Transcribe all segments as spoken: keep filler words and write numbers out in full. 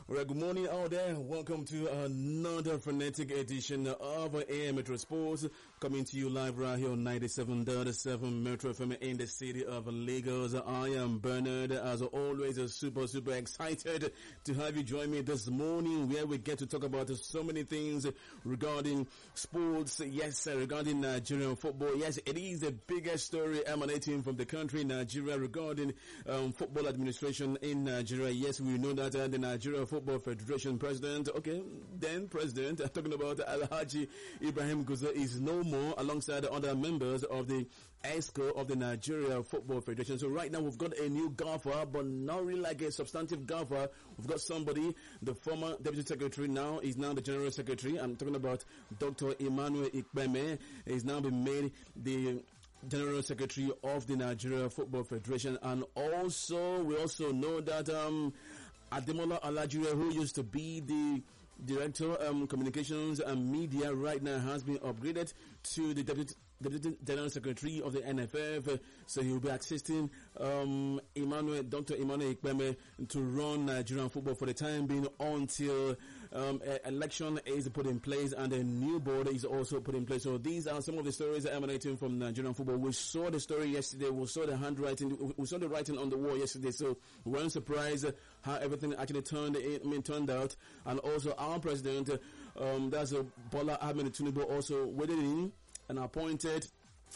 Alright, good morning out there. Welcome to another frenetic edition of A M Metro Sports, coming to you live right here on ninety-seven point seven Metro F M in the city of Lagos. I am Bernard, as always, super, super excited to have you join me this morning, where we get to talk about so many things regarding sports. Yes, regarding Nigerian football. Yes, it is the biggest story emanating from the country, Nigeria, regarding um, football administration in Nigeria. Yes, we know that uh, the Nigeria Football Federation president, okay, then president, talking about Alhaji Ibrahim Guza, is no more, alongside other members of the ESCO of the Nigeria Football Federation. So right now we've got a new gaffer, but not really like a substantive gaffer. We've got somebody, the former deputy secretary, now is now the general secretary. I'm talking about Doctor Emmanuel Ikpeme. He's now been made the General Secretary of the Nigeria Football Federation. And also, we also know that um Ademola Alajire, who used to be the Director um Communications and Media, right now has been upgraded to the Deputy Deputy General Secretary of the N F F. So he will be assisting um Emmanuel, Doctor Emmanuel Ikpeme, to run Nigerian football for the time being until um election is put in place and a new board is also put in place. So these are some of the stories emanating from Nigerian football. We saw the story yesterday. We saw the handwriting. We saw the writing on the wall yesterday. So we weren't surprised how everything actually turned in, I mean, turned out. And also our president, um, that's uh, Bola Ahmed Tinubu, also weighed in and appointed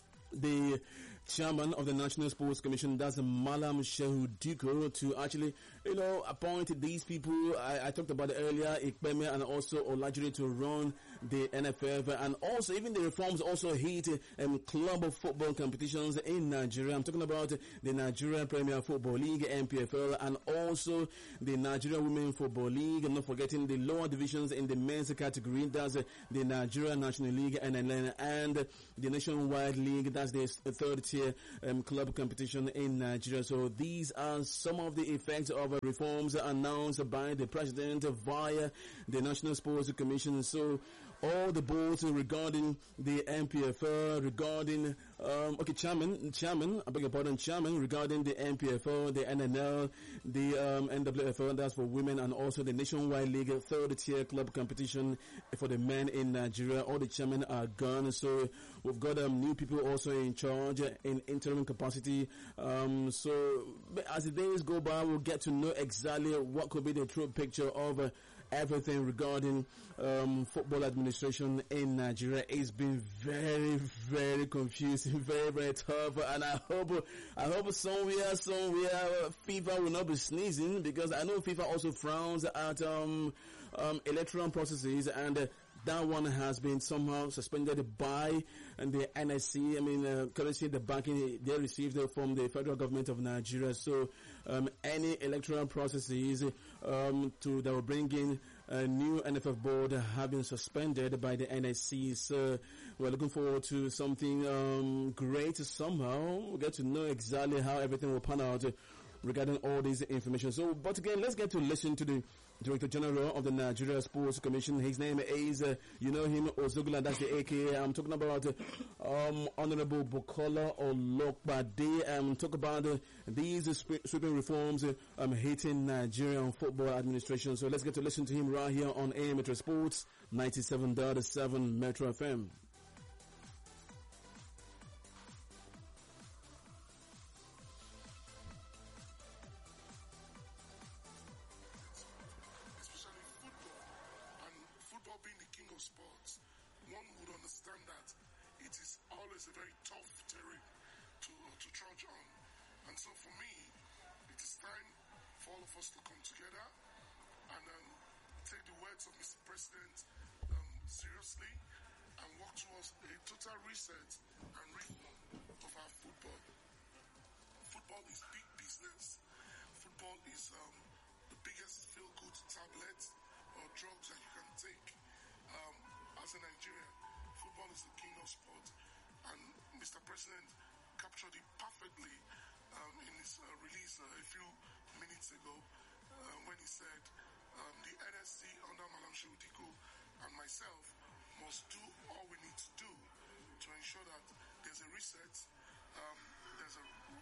the chairman of the National Sports Commission, that's Malam Shehu Diko, to actually, you know, appoint these people. I, I talked about it earlier, Ikpeme and also Olajire, to run the N F F, and also even the reforms also hit um, club football competitions in Nigeria. I'm talking about the Nigeria Premier Football League, N P F L, and also the Nigeria Women Football League. I'm not forgetting the lower divisions in the men's category, that's the Nigeria National League, N N L, and the Nationwide League, that's the third tier um, club competition in Nigeria. So these are some of the effects of uh, reforms announced by the president via the National Sports Commission. So all the boards regarding the N P F L, regarding um, okay, chairman, chairman, I beg your pardon, chairman regarding the N P F L, the N N L, the um, N W F L, that's for women, and also the Nationwide League, third tier club competition for the men in Nigeria. All the chairmen are gone. So we've got um, new people also in charge in interim capacity. Um, so as the days go by, we'll get to know exactly what could be the true picture of uh, everything regarding um, football administration in Nigeria. It's been very, very confusing, very, very tough, and I hope, I hope somewhere, somewhere FIFA will not be sneezing, because I know FIFA also frowns at um, um, electoral processes, and uh, that one has been somehow suspended by and the N S C. I mean, uh, currently the backing they received from the federal government of Nigeria. So um, any electoral processes um, to that will bring in a new N F F board have been suspended by the N S C. So we're looking forward to something um, great somehow. We'll get to know exactly how everything will pan out regarding all this information. So, but again, let's get to listen to the Director General of the Nigeria Sports Commission. His name is, uh, you know him, Ozugula, that's the A K A. I'm talking about uh, um, Honorable Bukola Olokbade. I'm talking about uh, these sweeping reforms uh, um, hitting Nigerian football administration. So let's get to listen to him right here on A M Metro Sports, ninety-seven point seven Metro F M.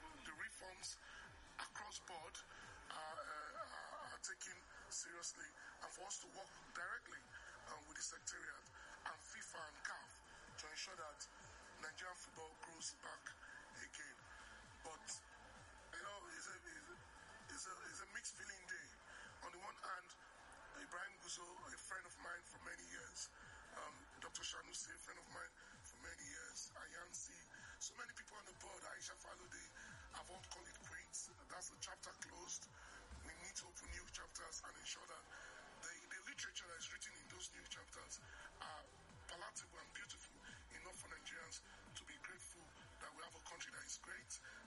Across board are, uh, are taken seriously for us to work directly um, with the Secretariat and FIFA and C A F to ensure that Nigerian football grows back again. But, you know, it's a, it's a, it's a mixed feeling day. On the one hand, Ibrahim Guzo, a friend of mine for many years, um, Doctor Shanusi, a friend of mine for many years, Ayansi, so many people on the board, Aisha Falode, I've all called it quits. That's the chapter closed. We need to open new chapters and ensure that the, the literature that is written in those new chapters are palatable and beautiful enough for Nigerians to be grateful that we have a country that is great.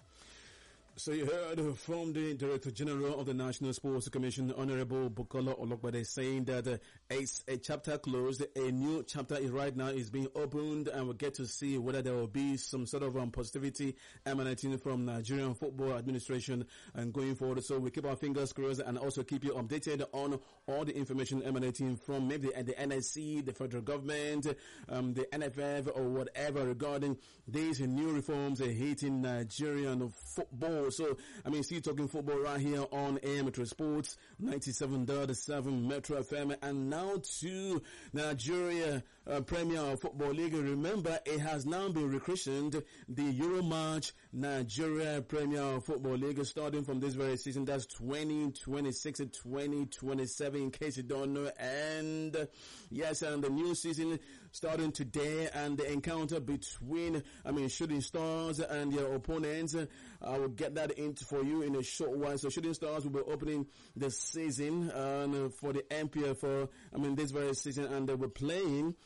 So you heard from the Director General of the National Sports Commission, Honorable Bukola Olokbade, saying that uh, it's a chapter closed, a new chapter is right now is being opened, and we'll get to see whether there will be some sort of um, positivity emanating from Nigerian Football Administration and going forward. So we keep our fingers crossed and also keep you updated on all the information emanating from maybe at the N S C, the federal government, um, the N F F, or whatever regarding these new reforms uh, hitting Nigerian football. So, I mean, still talking football right here on A M Metro Sports, ninety-seven point seven Metro F M, and now to Nigeria uh, Premier Football League. Remember, it has now been rechristened the Euro March Nigeria Premier Football League, starting from this very season. That's twenty twenty-six to twenty twenty-seven, in case you don't know. And, uh, yes, and the new season starting today, and the encounter between, I mean, Shooting Stars and their opponents. Uh, I will get that in for you in a short while. So Shooting Stars will be opening the season uh, for the M P F L, I mean, this very season, and they were playing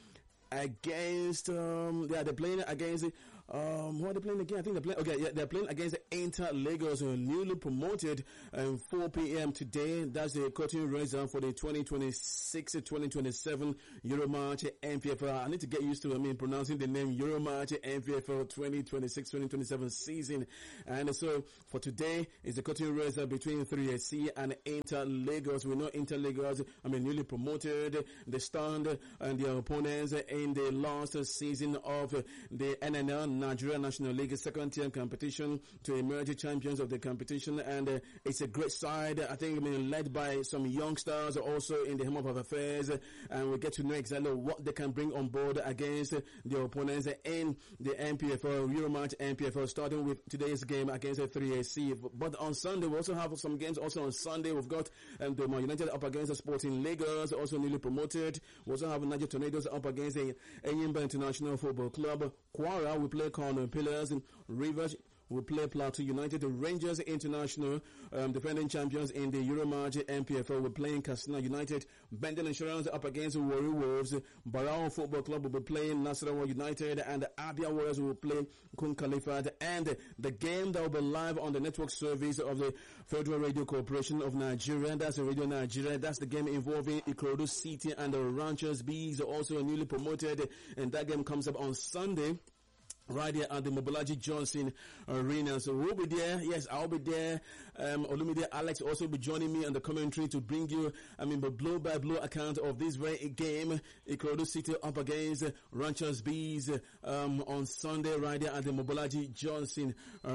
against, um, yeah, they're playing against, um, what are they playing again? I think they're playing, okay, yeah, they're playing against Inter Lagos, who are newly promoted, um, four p.m. today. That's the curtain raiser for the twenty twenty-six to twenty twenty-seven Euro March M P F L. I need to get used to, I mean, pronouncing the name Euro March M P F L twenty twenty-six twenty twenty-seven season. And so for today is the curtain raiser between three S C and Inter Lagos. We know Inter Lagos, I mean, newly promoted. They stand and their opponents in the last season of the N N L, Nigeria National League second tier competition, to emerge champions of the competition. And uh, it's a great side, I think, I mean, led by some youngsters also in the Home of Affairs, and we get to know exactly what they can bring on board against the opponents in the M P F L, Euro March M P F L, starting with today's game against three S C. But on Sunday, we also have some games. Also on Sunday, we've got um, the Man United up against the Sporting Lagos, also newly promoted. We also have Niger Tornadoes up against the Enyimba International Football Club. Kwara will play Corner Pillars, and Rivers will play Plateau United. The Rangers International, um, defending champions in the Euro March M P F L, will play Katsina United. Bendel Insurance up against Warri Wolves. Barao Football Club will be playing Nasarawa United, and the Abia Warriors will play Kun Khalifat. And the game that will be live on the network service of the Federal Radio Corporation of Nigeria, that's the Radio Nigeria. That's the game involving Ikorodu City and the Ranchers Bees, also newly promoted, and that game comes up on Sunday, right here at the Mobolaji Johnson Arena. So we'll be there. Yes, I'll be there. Um, Olumide Alex also be joining me on the commentary to bring you, I mean, the blow by blow account of this very game. Ikorodu City up against Ranchers Bees, um, on Sunday, right here at the Mobolaji Johnson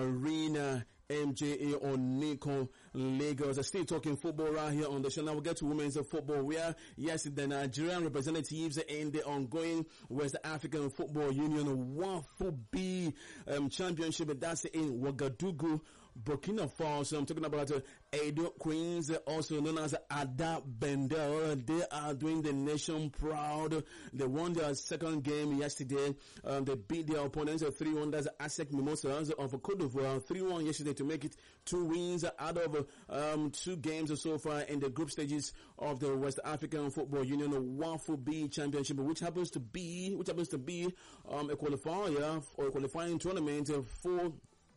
Arena. M J A on Nikon, Lagos. Still talking football right here on the show. Now we'll get to women's football, where, yes, the Nigerian representatives in the ongoing West African Football Union WAFU B um, Championship, that's in Ouagadougou, Burkina Faso. I'm talking about uh, Edo Queens, also known as Ada Bendel. They are doing the nation proud. They won their second game yesterday. Um, they beat their opponents three one. That's ASEC Mimosas of Cote d'Ivoire, three one yesterday to make it two wins out of um, two games so far in the group stages of the West African Football Union WAFU B Championship, which happens to be, which happens to be um, a qualifier or a qualifying tournament for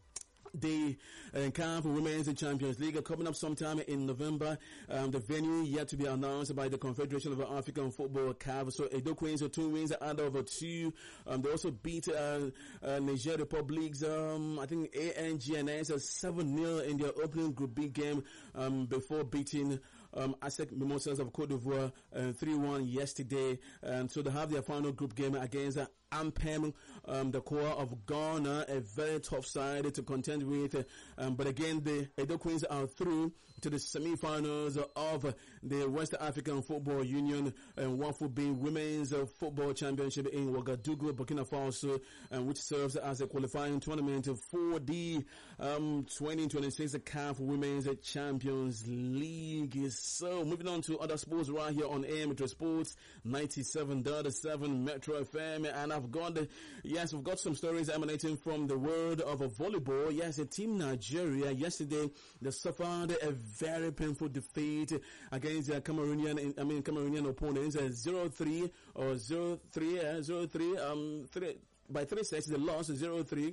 the uh, Camp Women's Champions League coming up sometime in November. Um, the venue yet to be announced by the Confederation of African Football, C A F. So Edo Queens are two wins out of two. Um, they also beat uh, uh, Niger Republic's, um, I think A N G N S seven nil in their opening Group B game um, before beating um, ASEC Mimosas of Cote d'Ivoire uh, three one yesterday. And so they have their final group game against uh, Ampem, um, the core of Ghana, a very tough side to contend with. Um, but again, the Edo Queens are through to the semi-finals of the West African Football Union and Wafu B Women's Football Championship in Ouagadougou, Burkina Faso, and which serves as a qualifying tournament for the um, twenty twenty-six C A F Women's Champions League. So, moving on to other sports right here on A M Metro Sports ninety-seven point seven Metro F M, and I've got, yes, we've got some stories emanating from the world of volleyball. Yes, Team Nigeria yesterday, they suffered a very painful defeat against their Cameroonian, I mean Cameroonian opponents, zero three or zero three, uh, zero three, um, three, by three sets. They lost zero three.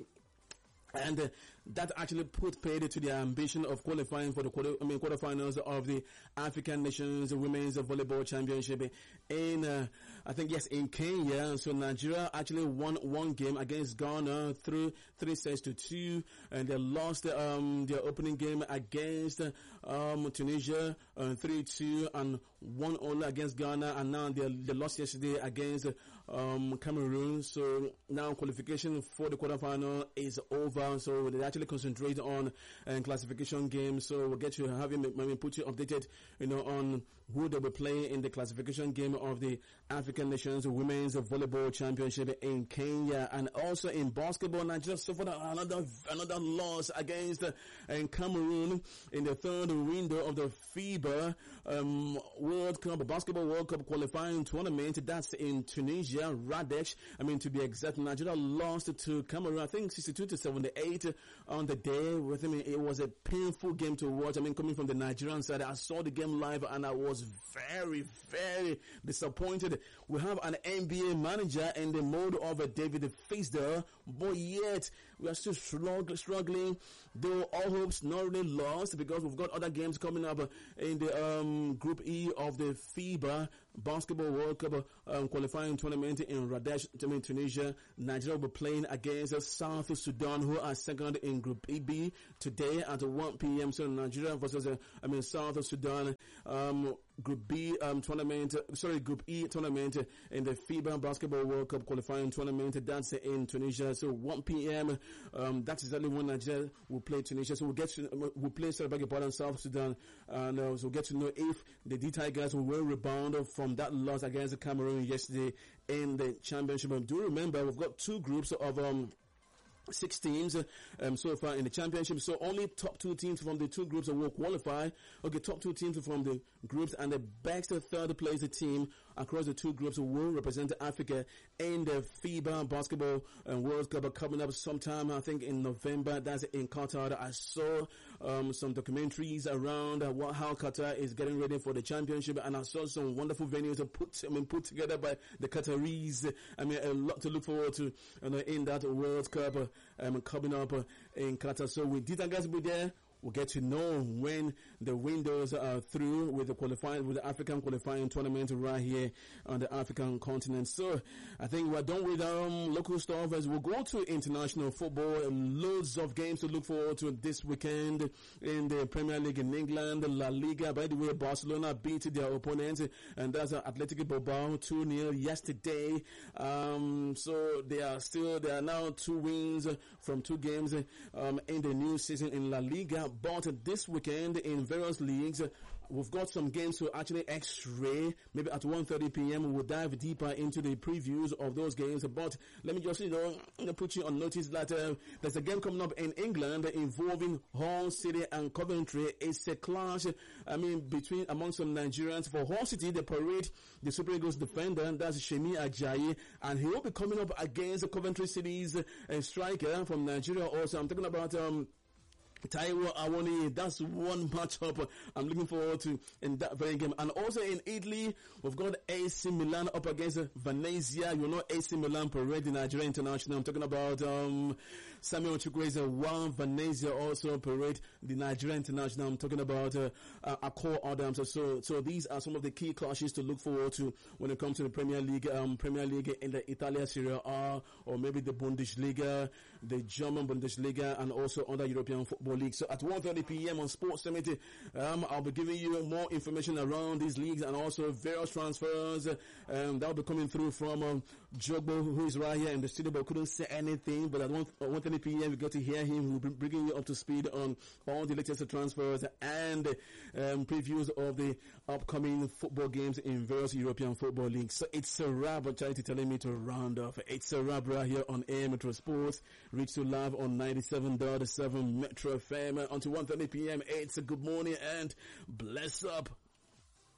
And uh, that actually put paid to their ambition of qualifying for the quarter, I mean, quarterfinals of the African Nations Women's Volleyball Championship in, uh, I think, yes, in Kenya. So Nigeria actually won one game against Ghana through three sets to two, and they lost um, their opening game against um, Tunisia uh, three two, and won only against Ghana, and now they, they lost yesterday against um, Cameroon. So now qualification for the quarterfinal is over. So they actually concentrate on uh, classification games. So we'll get to have you, I mean, put you updated, you know, on who they will play in the classification game of the African Nations Women's Volleyball Championship in Kenya. And also in basketball, Nigeria suffered another another loss against uh, in Cameroon in the third window of the FIBA um, World Cup, Basketball World Cup qualifying tournament. That's in Tunisia, Radesh. I mean, to be exact, Nigeria lost to Cameroon, I think sixty-two to seventy-eight on the day. With I mean, it was a painful game to watch. I mean, coming from the Nigerian side, I saw the game live and I was very, very disappointed. We have an N B A manager in the mode of a David Fisdale, but yet we are still struggling, struggling. Though all hopes not really lost, because we've got other games coming up in the um, Group E of the FIBA Basketball World Cup um, qualifying tournament in Radesh, I mean, Tunisia. Nigeria will be playing against South Sudan, who are second in Group E B today at one p.m. So Nigeria versus uh, I mean South Sudan um, Group B um, tournament, sorry, Group E tournament in the FIBA Basketball World Cup qualifying tournament. That's in Tunisia. So one p.m. Um, that's exactly when Nigeria will play Tunisia. So we'll get to we'll play Senegal, South Sudan, and uh, so we'll get to know if the D Tigers will rebound from that loss against Cameroon yesterday in the championship. But do remember, we've got two groups of um. Six teams um, so far in the championship. So only top two teams from the two groups will qualify. Okay, top two teams from the groups, and the best third place team across the two groups will represent Africa in the FIBA Basketball um, World Cup coming up sometime, I think, in November. That's in Qatar. I saw um, some documentaries around uh, what, how Qatar is getting ready for the championship, and I saw some wonderful venues put, I mean, put together by the Qataris. I mean, a lot to look forward to, you know, in that World Cup uh, um, coming up uh, in Qatar. So we did, I guess, be there. We'll get to know when the windows are through with the qualifying, with the African qualifying tournament right here on the African continent. So I think we're done with um, local stuff as we'll go to international football. Loads of games to look forward to this weekend in the Premier League in England, La Liga. By the way, Barcelona beat their opponents, and that's uh, Athletic Bilbao two nil yesterday. Um, so they are still, they are now two wins from two games um, in the new season in La Liga. But this weekend in various leagues, we've got some games to actually x-ray. Maybe at one thirty p.m. we'll dive deeper into the previews of those games. But let me just, you know, put you on notice that uh, there's a game coming up in England involving Hull City and Coventry. It's a clash, I mean, between among some Nigerians. For Hull City, they parade the Super Eagles defender, that's Shemi Ajayi, and he will be coming up against Coventry City's uh, striker from Nigeria also. I'm talking about um Taiwo Awoniyi. That's one matchup I'm looking forward to in that very game. And also in Italy, we've got A C Milan up against Venezia. You know A C Milan parade the Nigeria International. I'm talking about um, Samuel Chukwueze. One Venezia also parade the Nigeria International. I'm talking about uh, uh, Akol Adams. So, so these are some of the key clashes to look forward to when it comes to the Premier League, um, Premier League in the Italia Serie A, or maybe the Bundesliga, the German Bundesliga, and also other European football Football League. So at one thirty p.m. on Sports Summit, um, I'll be giving you more information around these leagues and also various transfers um, that will be coming through from um, Jogbo, who is right here in the studio but couldn't say anything. But at one thirty p.m. we got to hear him. We'll be bringing you up to speed on all the latest transfers and um, previews of the upcoming football games in various European football leagues. So it's a wrap. Charity telling me to round off. It's a wrap right here on A M Metro Sports. Reach you live on ninety-seven point seven Metro F M until one thirty p.m. It's a good morning and bless up.